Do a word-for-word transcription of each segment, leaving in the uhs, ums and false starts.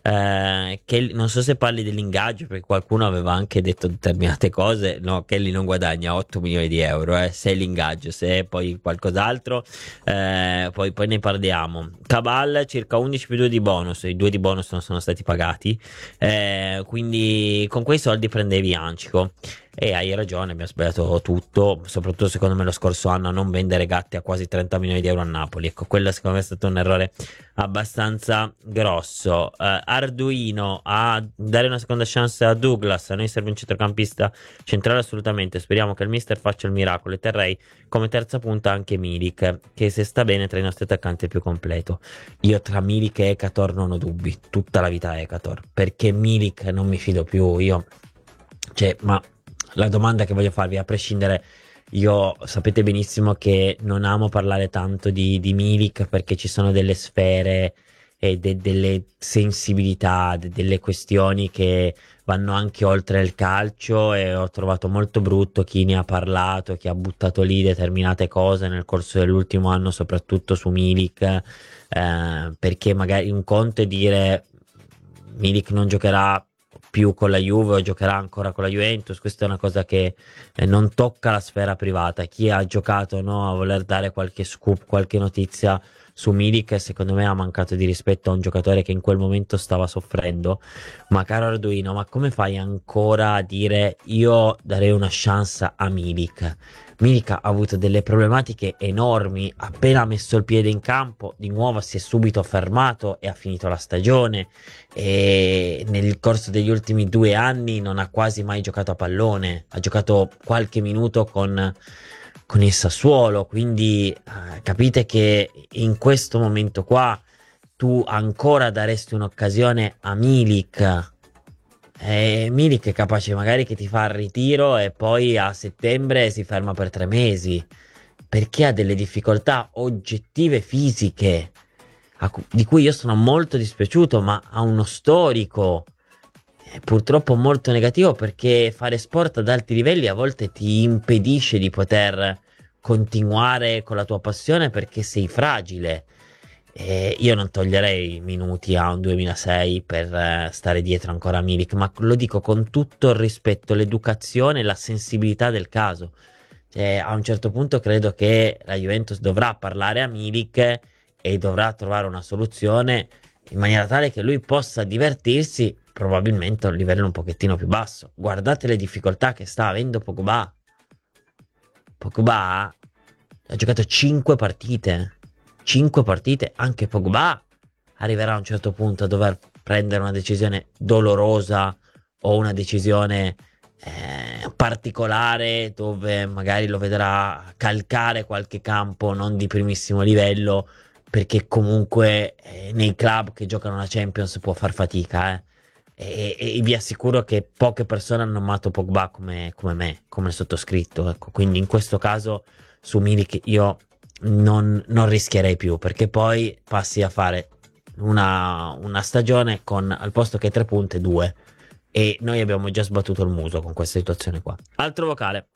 Eh, Kelly- non so se parli dell'ingaggio, perché qualcuno aveva anche detto determinate cose. No, Kelly non guadagna otto milioni di euro, eh, se è l'ingaggio, se è poi qualcos'altro, eh, poi, poi ne parliamo. Cabal circa undici più due di bonus, i due di bonus non sono stati pagati, eh, quindi con quei soldi prendevi Ancico. E hai ragione, abbiamo sbagliato tutto, soprattutto secondo me lo scorso anno a non vendere Gatti a quasi trenta milioni di euro a Napoli. Ecco, quello secondo me è stato un errore abbastanza grosso. Eh, Arduino a dare una seconda chance a Douglas. A noi serve un centrocampista centrale assolutamente. Speriamo che il mister faccia il miracolo. E terrei come terza punta anche Milik, che se sta bene tra i nostri attaccanti è più completo. Io tra Milik e Ekator non ho dubbi. Tutta la vita Ekator. Perché Milik non mi fido più. Io, cioè, ma la domanda che voglio farvi, a prescindere, io sapete benissimo che non amo parlare tanto di, di Milik perché ci sono delle sfere e de- delle sensibilità, de- delle questioni che vanno anche oltre il calcio, e ho trovato molto brutto chi ne ha parlato, chi ha buttato lì determinate cose nel corso dell'ultimo anno, soprattutto su Milik, eh, perché magari un conto è dire Milik non giocherà più con la Juve o giocherà ancora con la Juventus. Questa è una cosa che eh, non tocca la sfera privata. Chi ha giocato, no, a voler dare qualche scoop, qualche notizia su Milik, secondo me ha mancato di rispetto a un giocatore che in quel momento stava soffrendo. Ma caro Arduino, ma come fai ancora a dire io darei una chance a Milik? Milik ha avuto delle problematiche enormi, appena ha messo il piede in campo, di nuovo si è subito fermato e ha finito la stagione, e nel corso degli ultimi due anni non ha quasi mai giocato a pallone, ha giocato qualche minuto con, con il Sassuolo, quindi eh, capite che in questo momento qua tu ancora daresti un'occasione a Milik. E Milik è capace magari che ti fa il ritiro e poi a settembre si ferma per tre mesi perché ha delle difficoltà oggettive fisiche a cu- di cui io sono molto dispiaciuto, ma ha uno storico eh, purtroppo molto negativo, perché fare sport ad alti livelli a volte ti impedisce di poter continuare con la tua passione perché sei fragile. E io non toglierei minuti a un duemilasei per eh, stare dietro ancora a Milik, ma lo dico con tutto il rispetto, l'educazione e la sensibilità del caso. Cioè, a un certo punto credo che la Juventus dovrà parlare a Milik e dovrà trovare una soluzione in maniera tale che lui possa divertirsi, probabilmente a un livello un pochettino più basso. Guardate le difficoltà che sta avendo Pogba. Pogba ha giocato cinque partite. cinque partite, anche Pogba arriverà a un certo punto a dover prendere una decisione dolorosa o una decisione eh, particolare dove magari lo vedrà calcare qualche campo non di primissimo livello, perché comunque eh, nei club che giocano la Champions può far fatica, eh. E, e vi assicuro che poche persone hanno amato Pogba come, come me, come il sottoscritto, ecco. Quindi in questo caso su Milik io non, non rischierei più, perché poi passi a fare una, una stagione con al posto che tre punte, due. E noi abbiamo già sbattuto il muso con questa situazione qua. Altro vocale.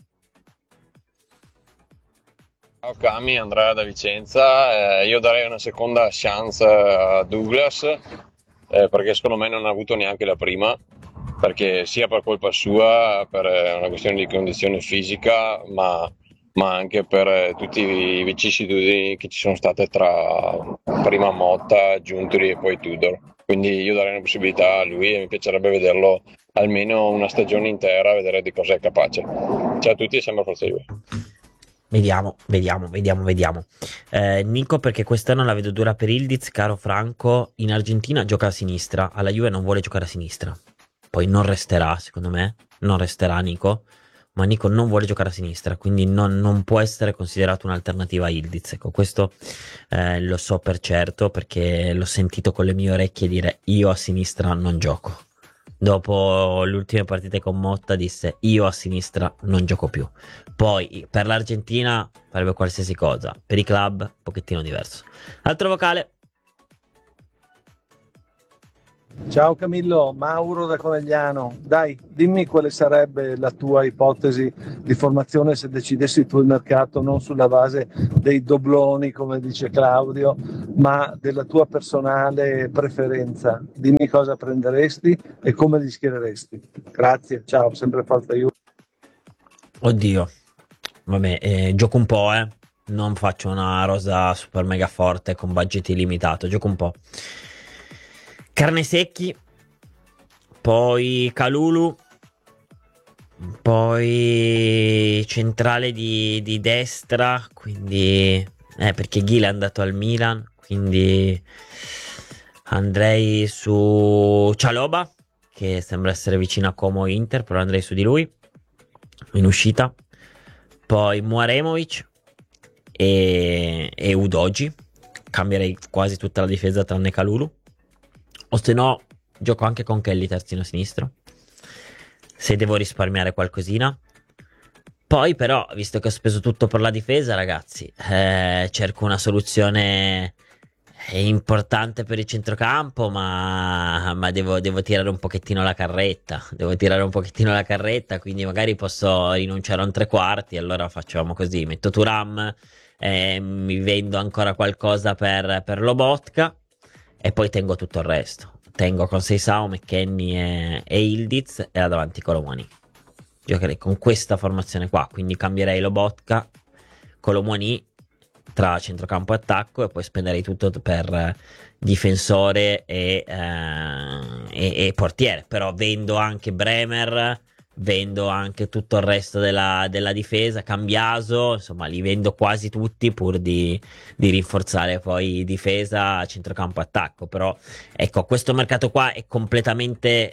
Ciao Cami, Andrea da Vicenza. Eh, io darei una seconda chance a Douglas, eh, perché secondo me non ha avuto neanche la prima, perché sia per colpa sua, per eh, una questione di condizione fisica, ma, ma anche per eh, tutte le vicissitudini che ci sono state tra prima Motta, Giuntoli e poi Tudor. Quindi io darei una possibilità a lui e mi piacerebbe vederlo almeno una stagione intera, vedere di cosa è capace. Ciao a tutti e sempre Forza Juve. Vediamo, vediamo, vediamo, vediamo. Eh, Nico, perché quest'anno la vedo dura per Ildiz, caro Franco. In Argentina gioca a sinistra, alla Juve non vuole giocare a sinistra. Poi non resterà, secondo me, non resterà Nico, ma Nico non vuole giocare a sinistra, quindi non, non può essere considerato un'alternativa a Ildiz. Ecco, questo eh, lo so per certo perché l'ho sentito con le mie orecchie dire io a sinistra non gioco. Dopo le ultime partite con Motta disse io a sinistra non gioco più. Poi per l'Argentina farebbe qualsiasi cosa, per i club un pochettino diverso. Altro vocale. Ciao Camillo, Mauro da Conegliano. Dai, dimmi quale sarebbe la tua ipotesi di formazione se decidessi tu il mercato non sulla base dei dobloni, come dice Claudio, ma della tua personale preferenza. Dimmi cosa prenderesti e come li schiereresti. Grazie, ciao, sempre forza Juve. Oddio, vabbè, eh, gioco un po', eh. Non faccio una rosa super mega forte con budget illimitato, gioco un po'. Carne secchi, poi Calulu, poi centrale di, di destra, quindi... Eh, perché Ghila è andato al Milan, quindi andrei su Cialoba, che sembra essere vicino a Como Inter, però andrei su di lui, in uscita. Poi Muaremovic e, e Udogi, cambierei quasi tutta la difesa tranne Calulu. O se no, gioco anche con Kelly terzino sinistro, se devo risparmiare qualcosina. Poi però, visto che ho speso tutto per la difesa, ragazzi, eh, cerco una soluzione importante per il centrocampo, ma, ma devo, devo tirare un pochettino la carretta. Devo tirare un pochettino la carretta, quindi magari posso rinunciare a un tre quarti. Allora facciamo così: metto Thuram, eh, mi vendo ancora qualcosa per, per Lobotka e poi tengo tutto il resto. Tengo con Seisao, McKennie e, e Ildiz e là davanti Colomani. Giocherei con questa formazione qua, quindi cambierei Lobotka, Colomani tra centrocampo e attacco e poi spenderei tutto per eh, difensore e, eh, e, e portiere. Però vendo anche Bremer, vendo anche tutto il resto della, della difesa, Cambiaso, insomma li vendo quasi tutti pur di, di rinforzare poi difesa, centrocampo, attacco. Però ecco, questo mercato qua è completamente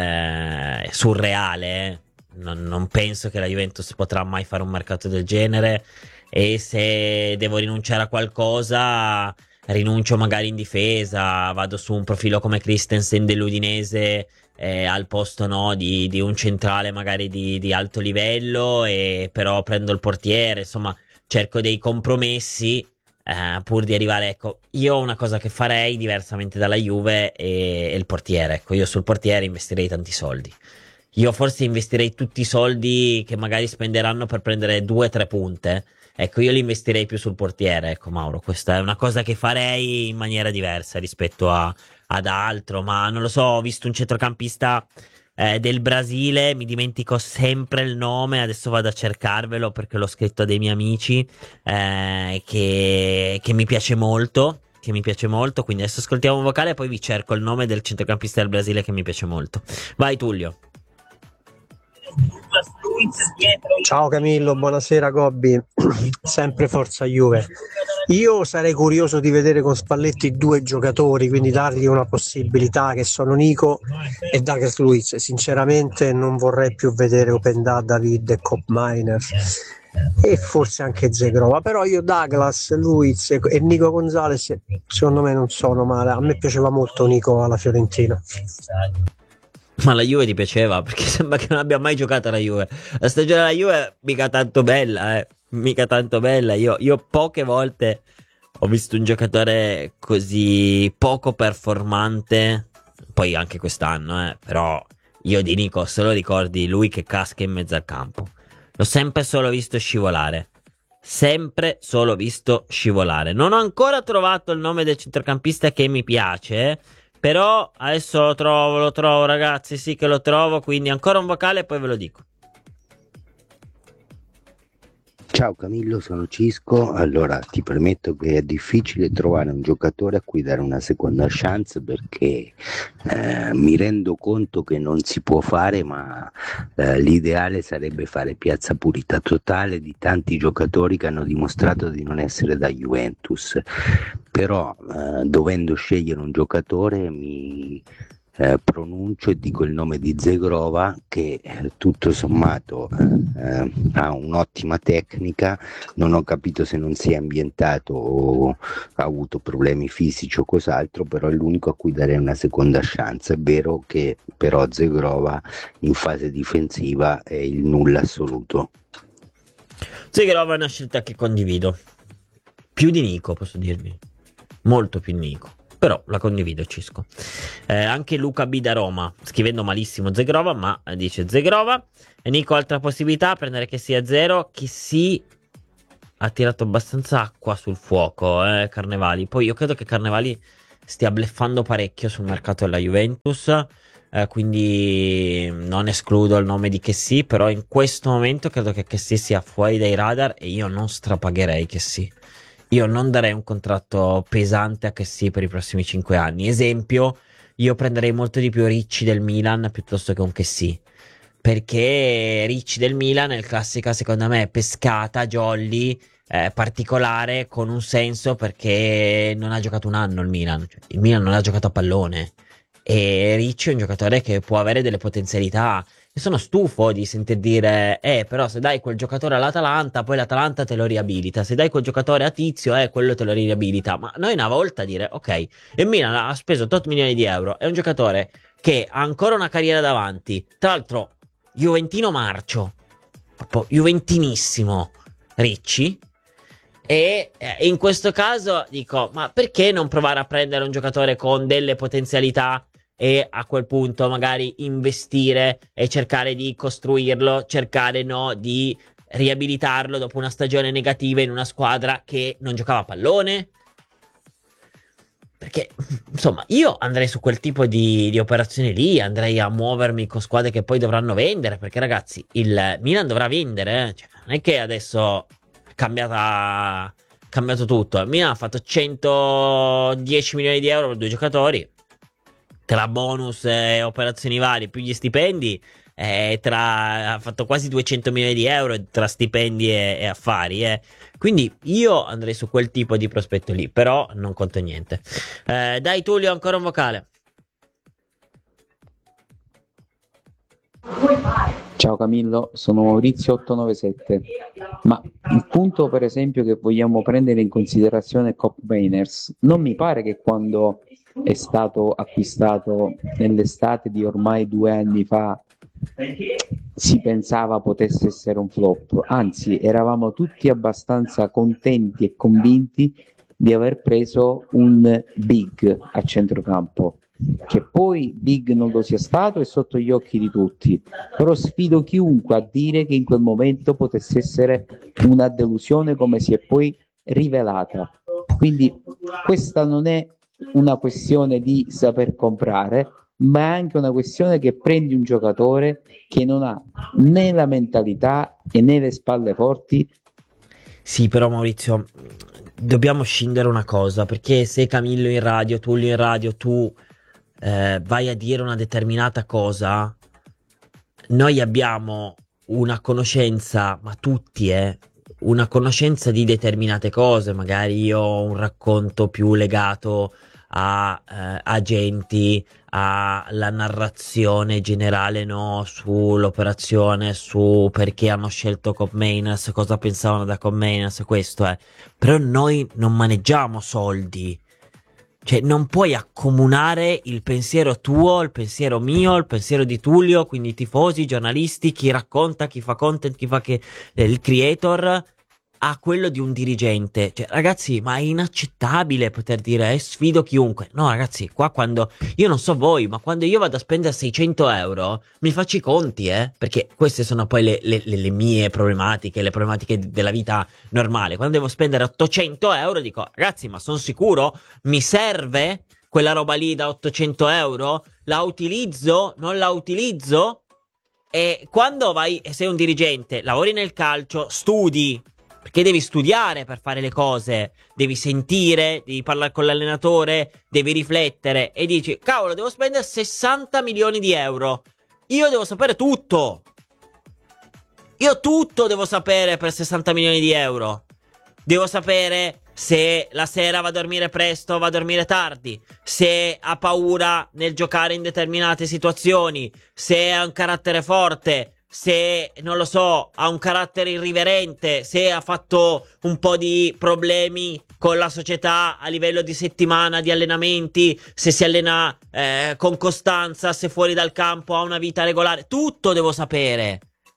eh, surreale, eh. Non, non penso che la Juventus potrà mai fare un mercato del genere, e se devo rinunciare a qualcosa rinuncio magari in difesa, vado su un profilo come Christensen dell'Udinese, eh, al posto no di, di un centrale magari di, di alto livello, e però prendo il portiere, insomma cerco dei compromessi eh, pur di arrivare. Ecco, io una cosa che farei diversamente dalla Juve è, è il portiere. Ecco, io sul portiere investirei tanti soldi. Io forse investirei tutti i soldi che magari spenderanno per prendere due o tre punte. Ecco, io li investirei più sul portiere. Ecco, Mauro, questa è una cosa che farei in maniera diversa rispetto a, ad altro. Ma non lo so, ho visto un centrocampista eh, del Brasile, mi dimentico sempre il nome, adesso vado a cercarvelo perché l'ho scritto a dei miei amici, eh, che, che mi piace molto. Che mi piace molto, quindi adesso ascoltiamo un vocale e poi vi cerco il nome del centrocampista del Brasile che mi piace molto. Vai, Tullio. Ciao Camillo, buonasera Gobbi, sempre Forza Juve. Io sarei curioso di vedere con Spalletti due giocatori, quindi dargli una possibilità, che sono Nico e Douglas Luiz. Sinceramente non vorrei più vedere Openda, David e Cop Miner e forse anche Zegrova, però io Douglas, Luiz e Nico Gonzalez secondo me non sono male. A me piaceva molto Nico alla Fiorentina. Ma la Juve ti piaceva? Perché sembra che non abbia mai giocato alla Juve. La stagione della Juve è mica tanto bella, eh. Mica tanto bella. Io, io poche volte ho visto un giocatore così poco performante. Poi anche quest'anno, eh. Però io di Nico solo ricordi lui che casca in mezzo al campo. L'ho sempre solo visto scivolare. Sempre solo visto scivolare. Non ho ancora trovato il nome del centrocampista che mi piace, eh. Però adesso lo trovo, lo trovo ragazzi, sì che lo trovo, quindi ancora un vocale e poi ve lo dico. Ciao Camillo, sono Cisco. Allora ti permetto che è difficile trovare un giocatore a cui dare una seconda chance, perché eh, mi rendo conto che non si può fare, ma eh, l'ideale sarebbe fare piazza pulita totale di tanti giocatori che hanno dimostrato di non essere da Juventus. Però eh, dovendo scegliere un giocatore mi eh, pronuncio e dico il nome di Zegrova, che eh, tutto sommato eh, ha un'ottima tecnica. Non ho capito se non si è ambientato o ha avuto problemi fisici o cos'altro, però è l'unico a cui darei una seconda chance. È vero che però Zegrova in fase difensiva è il nulla assoluto. Zegrova è una scelta che condivido. Più di Nico, posso dirvi. Molto più Nico. Però la condivido, Cisco. Eh, anche Luca B da Roma, scrivendo malissimo Zegrova, ma dice Zegrova. E Nico, altra possibilità, prendere che sia zero, che si ha tirato abbastanza acqua sul fuoco, eh, Carnevali. Poi io credo che Carnevali stia bluffando parecchio sul mercato della Juventus, eh, quindi non escludo il nome di Chessy, però in questo momento credo che Chessy sia fuori dai radar e io non strapagherei Chessy. Io non darei un contratto pesante a Chessy per i prossimi cinque anni. Esempio, io prenderei molto di più Ricci del Milan piuttosto che un Chessy. Perché Ricci del Milan è il classica, secondo me, pescata, jolly, eh, particolare, con un senso perché non ha giocato un anno il Milan. Cioè, il Milan non ha giocato a pallone. E Ricci è un giocatore che può avere delle potenzialità. E sono stufo di sentir dire, eh, però se dai quel giocatore all'Atalanta, poi l'Atalanta te lo riabilita. Se dai quel giocatore a Tizio, eh, quello te lo riabilita. Ma noi una volta dire, ok, il Milan ha speso otto milioni di euro, è un giocatore che ha ancora una carriera davanti. Tra l'altro, Juventino marcio, proprio Juventinissimo Ricci. E eh, in questo caso dico, ma perché non provare a prendere un giocatore con delle potenzialità e a quel punto magari investire e cercare di costruirlo, cercare no di riabilitarlo dopo una stagione negativa in una squadra che non giocava a pallone? Perché, insomma, io andrei su quel tipo di, di operazioni lì, andrei a muovermi con squadre che poi dovranno vendere, perché ragazzi, il Milan dovrà vendere, eh? Cioè, non è che adesso è cambiata, cambiato tutto. Il Milan ha fatto centodieci milioni di euro per due giocatori, tra bonus e operazioni varie, più gli stipendi, eh, tra, ha fatto quasi duecento milioni di euro tra stipendi e, e affari, eh. Quindi io andrei su quel tipo di prospetto lì, però non conto niente. Eh, dai Tullio, ancora un vocale. Ciao Camillo, sono Maurizio ottocentonovantasette, ma il punto per esempio che vogliamo prendere in considerazione è Cop Mainers. Non mi pare che quando è stato acquistato nell'estate di ormai due anni fa si pensava potesse essere un flop, anzi eravamo tutti abbastanza contenti e convinti di aver preso un big a centrocampo. Che poi big non lo sia stato è sotto gli occhi di tutti, però sfido chiunque a dire che in quel momento potesse essere una delusione come si è poi rivelata. Quindi questa non è una questione di saper comprare, ma è anche una questione che prendi un giocatore che non ha né la mentalità e né le spalle forti. Sì, però Maurizio, dobbiamo scindere una cosa, perché se Camillo in radio, Tullio in radio, tu eh, vai a dire una determinata cosa, noi abbiamo una conoscenza, ma tutti, eh, una conoscenza di determinate cose, magari io ho un racconto più legato a eh, agenti, alla narrazione generale, no, sull'operazione, su perché hanno scelto Cop Mainers, cosa pensavano da Cop Mainers, questo è. Però noi non maneggiamo soldi. Cioè, non puoi accomunare il pensiero tuo, il pensiero mio, il pensiero di Tullio, quindi i tifosi, i giornalisti, chi racconta, chi fa content, chi fa che, eh, il creator, a quello di un dirigente. Cioè, ragazzi, ma è inaccettabile poter dire eh, sfido chiunque. No, ragazzi, qua quando io non so voi, ma quando io vado a spendere seicento euro mi faccio i conti, eh, perché queste sono poi le, le, le mie problematiche, le problematiche della vita normale. Quando devo spendere ottocento euro dico, ragazzi, ma sono sicuro? Mi serve quella roba lì da ottocento euro? La utilizzo? Non la utilizzo? E quando vai, sei un dirigente, lavori nel calcio, studi, perché devi studiare per fare le cose, devi sentire, devi parlare con l'allenatore, devi riflettere e dici, cavolo, devo spendere sessanta milioni di euro. Io devo sapere tutto. Io tutto devo sapere per sessanta milioni di euro. Devo sapere se la sera va a dormire presto o va a dormire tardi, se ha paura nel giocare in determinate situazioni, se ha un carattere forte, se, non lo so, ha un carattere irriverente, se ha fatto un po' di problemi con la società a livello di settimana, di allenamenti, se si allena eh, con costanza, se fuori dal campo ha una vita regolare. Tutto devo sapere.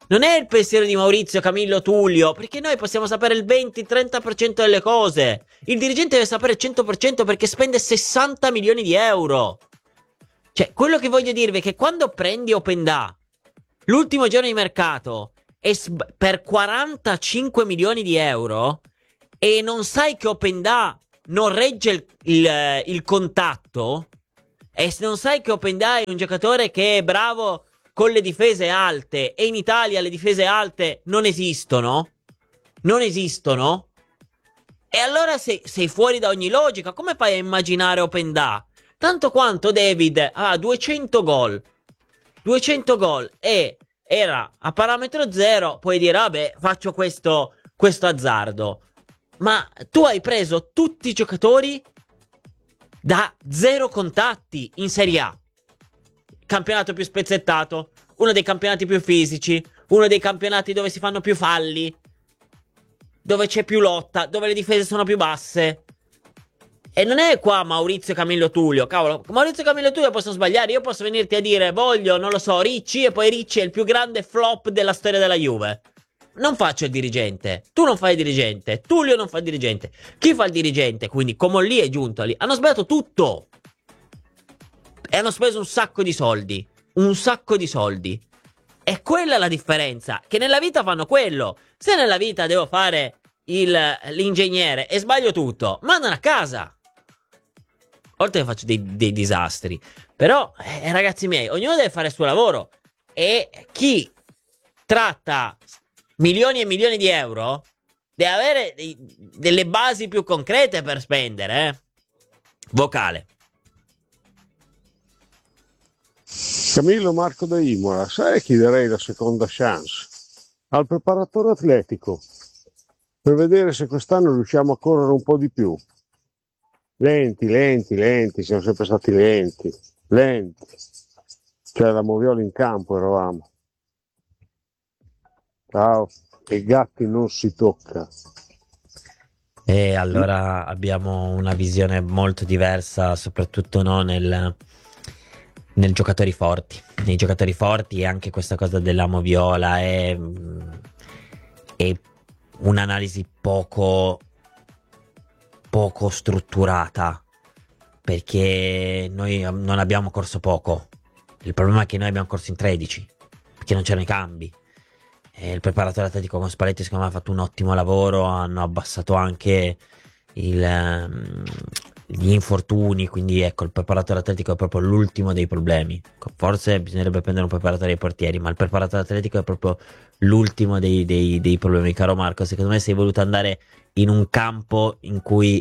Non è il pensiero di Maurizio, Camillo, Tullio, perché noi possiamo sapere il venti-trenta per cento delle cose. Il dirigente deve sapere il cento per cento perché spende sessanta milioni di euro. Cioè, quello che voglio dirvi è che quando prendi Openda, l'ultimo giorno di mercato, è sb- per quarantacinque milioni di euro, e non sai che Openda non regge il, il, il contatto, e se non sai che Openda è un giocatore che è bravo con le difese alte, e in Italia le difese alte non esistono, non esistono, e allora sei, sei fuori da ogni logica. Come fai a immaginare Openda? Tanto quanto David ha duecento gol, duecento gol, e era a parametro zero, puoi dire vabbè, faccio questo, questo azzardo. Ma tu hai preso tutti i giocatori da zero contatti in Serie A. Campionato più spezzettato, uno dei campionati più fisici, uno dei campionati dove si fanno più falli, dove c'è più lotta, dove le difese sono più basse. E non è qua Maurizio, Camillo, Tullio. Cavolo, Maurizio, Camillo e Tullio possono sbagliare. Io posso venirti a dire voglio, non lo so, Ricci, e poi Ricci è il più grande flop della storia della Juve. Non faccio il dirigente. Tu non fai il dirigente. Tullio non fa il dirigente. Chi fa il dirigente? Quindi Comolli e Giuntoli hanno sbagliato tutto. E hanno speso un sacco di soldi. Un sacco di soldi. E quella è la differenza. Che nella vita fanno quello. Se nella vita devo fare il, l'ingegnere e sbaglio tutto, mandano a casa. Oltre che faccio dei, dei disastri. Però, eh, ragazzi miei, ognuno deve fare il suo lavoro. E chi tratta milioni e milioni di euro deve avere dei, delle basi più concrete per spendere, eh. Vocale. Camillo, Marco da Imola, sai chi darei la seconda chance? Al preparatore atletico, per vedere se quest'anno riusciamo a correre un po' di più. Lenti, lenti, lenti, siamo sempre stati lenti, lenti. Cioè la Moviola in campo eravamo. Ciao, e gatti non si tocca. E allora abbiamo una visione molto diversa, soprattutto no, nel, nel giocatori forti. Nei giocatori forti, e anche questa cosa della Moviola è, è un'analisi poco, poco strutturata, perché noi non abbiamo corso poco. Il problema è che noi abbiamo corso in tredici, perché non c'erano i cambi. E il preparatore atletico con Spalletti secondo me ha fatto un ottimo lavoro, hanno abbassato anche il, um, gli infortuni, quindi ecco, il preparatore atletico è proprio l'ultimo dei problemi. Forse bisognerebbe prendere un preparatore dei portieri, ma il preparatore atletico è proprio l'ultimo dei, dei, dei problemi. Caro Marco, secondo me sei voluto andare in un campo in cui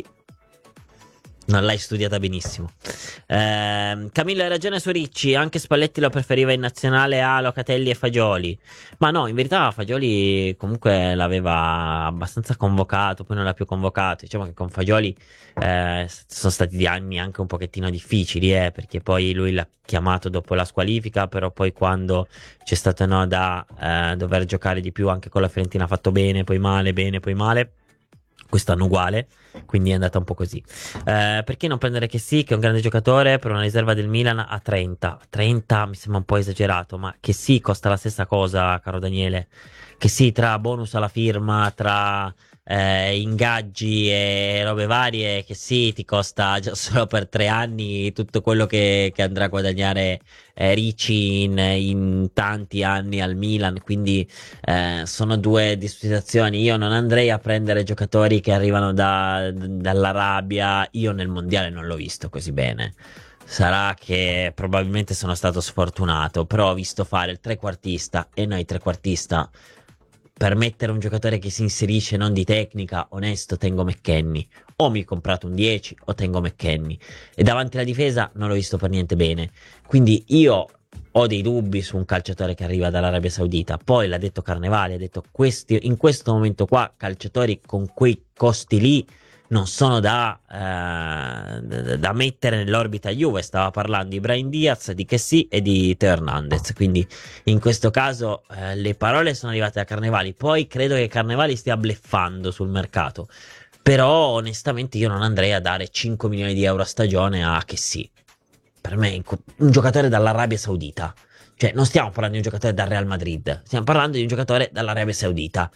non l'hai studiata benissimo. eh, Camillo, hai ragione su Ricci. Anche Spalletti lo preferiva in nazionale a Locatelli e Fagioli. Ma no, in verità Fagioli comunque l'aveva abbastanza convocato, poi non l'ha più convocato. Diciamo che con Fagioli eh, sono stati di anni anche un pochettino difficili, eh, perché poi lui l'ha chiamato dopo la squalifica, però poi quando c'è stato no, da eh, dover giocare di più anche con la Fiorentina ha fatto bene, poi male, bene, poi male. Quest'anno uguale, quindi è andata un po' così. Eh, perché non prendere che sì, che è un grande giocatore, per una riserva del Milan a trenta? trenta mi sembra un po' esagerato, ma che sì, costa la stessa cosa, caro Daniele. Che sì, tra bonus alla firma, tra eh, ingaggi e robe varie, che sì, ti costa già solo per tre anni tutto quello che, che andrà a guadagnare eh, Ricci in, in tanti anni al Milan. Quindi eh, sono due situazioni. Io non andrei a prendere giocatori che arrivano da, dall'Arabia. Io nel mondiale non l'ho visto così bene. Sarà che probabilmente sono stato sfortunato, però ho visto fare il trequartista, e noi trequartista, per mettere un giocatore che si inserisce non di tecnica, onesto, tengo McKennie. O mi ho comprato un dieci o tengo McKennie. E davanti alla difesa non l'ho visto per niente bene. Quindi io ho dei dubbi su un calciatore che arriva dall'Arabia Saudita. Poi l'ha detto Carnevali, ha detto questi, in questo momento qua calciatori con quei costi lì non sono da, eh, da, da mettere nell'orbita Juve. Stava parlando di Brahim Diaz, di Kessie e di Teo Hernandez. Quindi in questo caso eh, le parole sono arrivate da Carnevali. Poi credo che Carnevali stia bluffando sul mercato, però onestamente io non andrei a dare cinque milioni di euro a stagione a Kessie. Per me un giocatore dall'Arabia Saudita, Cioè, non stiamo parlando di un giocatore dal Real Madrid, stiamo parlando di un giocatore dall'Arabia Saudita.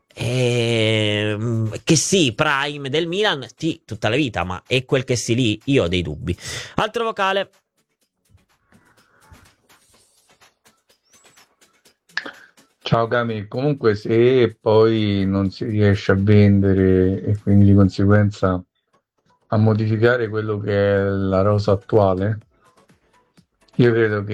Ehm, che sì, prime del Milan, sì, tutta la vita, ma è quel che sì lì, io ho dei dubbi. Altro vocale. Ciao Cami, comunque se poi non si riesce a vendere e quindi di conseguenza a modificare quello che è la rosa attuale, io credo che